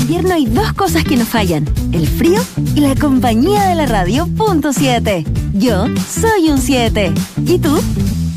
invierno hay dos cosas que nos fallan: el frío y la compañía de la radio. Punto 7. Yo soy un 7. ¿Y tú?